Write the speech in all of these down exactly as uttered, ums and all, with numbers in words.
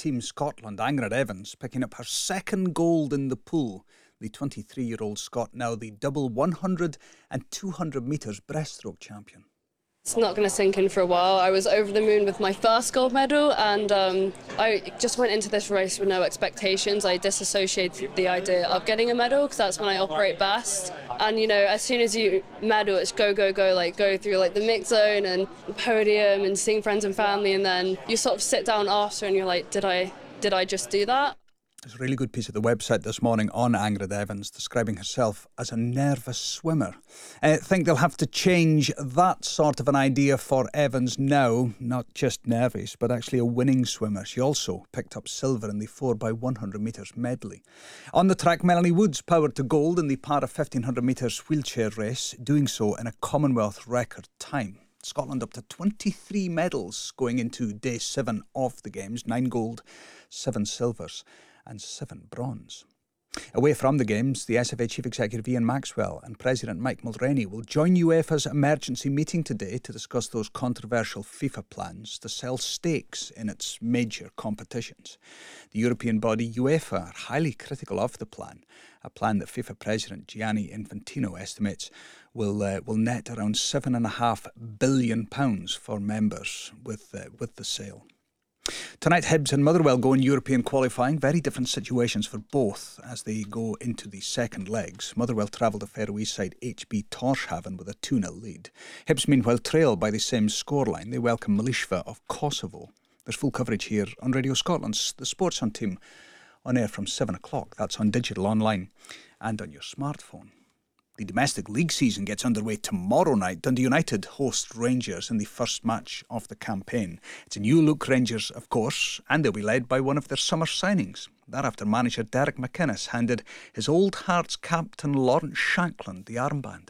Team Scotland, Angharad Evans, picking up her second gold in the pool. The twenty-three-year-old Scot now the double one hundred and two hundred metres breaststroke champion. It's not going to sink in for a while. I was over the moon with my first gold medal, and um, I just went into this race with no expectations. I disassociated the idea of getting a medal because that's when I operate best. And you know, as soon as you medal, it's go, go, go, like go through like the mix zone and podium and seeing friends and family, and then you sort of sit down after and you're like, did I, did I just do that? There's a really good piece at the website this morning on Angharad Evans describing herself as a nervous swimmer. I think they'll have to change that sort of an idea for Evans now, not just nervous, but actually a winning swimmer. She also picked up silver in the four by one hundred metres medley. On the track, Melanie Woods powered to gold in the para fifteen hundred metres wheelchair race, doing so in a Commonwealth record time. Scotland up to twenty-three medals going into day seven of the Games, nine gold, seven silvers and seven bronze. Away from the Games, the S F A Chief Executive Ian Maxwell and President Mike Mulroney will join UEFA's emergency meeting today to discuss those controversial FIFA plans to sell stakes in its major competitions. The European body UEFA are highly critical of the plan, a plan that FIFA President Gianni Infantino estimates will uh, will net around seven point five billion pounds for members with uh, with the sale. Tonight, Hibs and Motherwell go in European qualifying. Very different situations for both as they go into the second legs. Motherwell travel to Faroese side H B Tórshavn with a two nil lead. Hibs, meanwhile, trail by the same scoreline. They welcome Malishva of Kosovo. There's full coverage here on Radio Scotland's The Sports On team, on air from seven o'clock. That's on digital, online and on your smartphone. The domestic league season gets underway tomorrow night. Dundee United host Rangers in the first match of the campaign. It's a new look Rangers, of course, and they'll be led by one of their summer signings. That after manager Derek McInnes handed his old Hearts captain Lawrence Shankland the armband.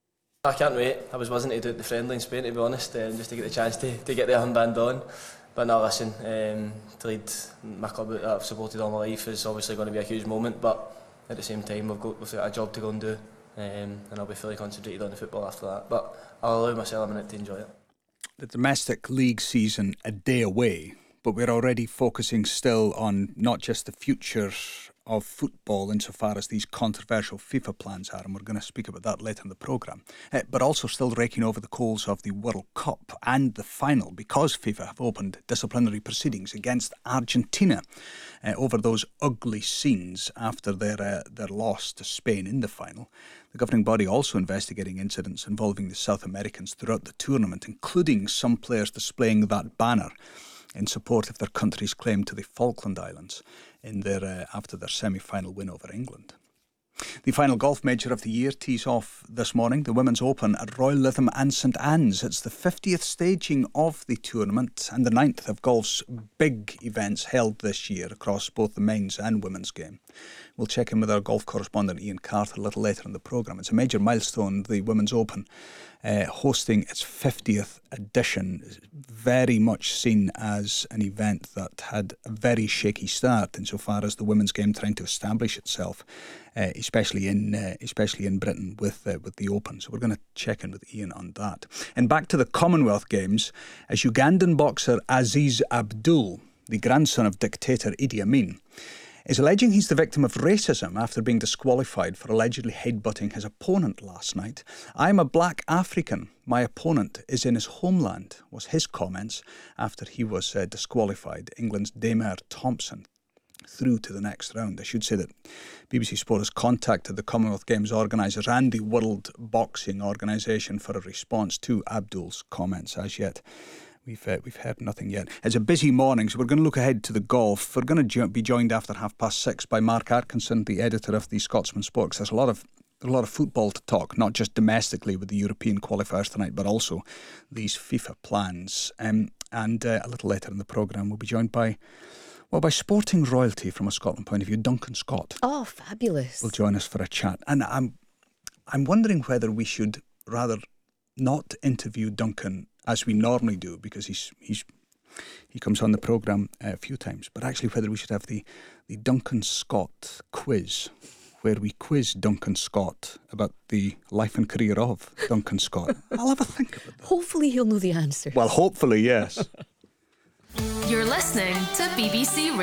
I can't wait. I was buzzing to do it the friendly in Spain, to be honest, um, just to get the chance to, to get the armband on. But now listen, um, to lead my club that I've supported all my life is obviously going to be a huge moment, but at the same time we've got, we've got a job to go and do. Um, and I'll be fully concentrated on the football after that, but I'll allow myself a minute to enjoy it. The domestic league season a day away, but we're already focusing still on not just the future of football insofar as these controversial FIFA plans are, and we're going to speak about that later in the programme, uh, but also still raking over the coals of the World Cup and the final, because FIFA have opened disciplinary proceedings against Argentina uh, over those ugly scenes after their uh, their loss to Spain in the final. The governing body also investigating incidents involving the South Americans throughout the tournament, including some players displaying that banner in support of their country's claim to the Falkland Islands in their uh, after their semi-final win over England. The final golf major of the year tees off this morning, the Women's Open at Royal Lytham and St Anne's. It's the fiftieth staging of the tournament and the ninth of golf's big events held this year across both the men's and women's game. We'll check in with our golf correspondent Ian Carter a little later in the programme. It's a major milestone, the Women's Open, uh, hosting its fiftieth edition, very much seen as an event that had a very shaky start insofar as the women's game trying to establish itself, uh, especially in uh, especially in Britain with uh, with the Open. So we're going to check in with Ian on that. And back to the Commonwealth Games, as Ugandan boxer Aziz Abdul, the grandson of dictator Idi Amin, is alleging he's the victim of racism after being disqualified for allegedly headbutting his opponent last night. "I'm a black African. My opponent is in his homeland," was his comments after he was uh, disqualified. England's Damer Thompson through to the next round. I should say that B B C Sport has contacted the Commonwealth Games organisers and the World Boxing Organisation for a response to Abdul's comments. As yet, We've uh, we've heard nothing yet. It's a busy morning, so we're going to look ahead to the golf. We're going to jo- be joined after half past six by Mark Atkinson, the editor of the Scotsman Sports. There's a lot of a lot of football to talk, not just domestically with the European qualifiers tonight, but also these FIFA plans. Um, and uh, a little later in the programme, we'll be joined by well by sporting royalty from a Scotland point of view. Duncan Scott. Oh, fabulous! Will join us for a chat, and I'm I'm wondering whether we should rather not interview Duncan as we normally do, because he's he's he comes on the programme a few times, but actually whether we should have the, the Duncan Scott quiz, where we quiz Duncan Scott about the life and career of Duncan Scott. I'll have a think about that. Hopefully he'll know the answer. Well, hopefully, yes. You're listening to B B C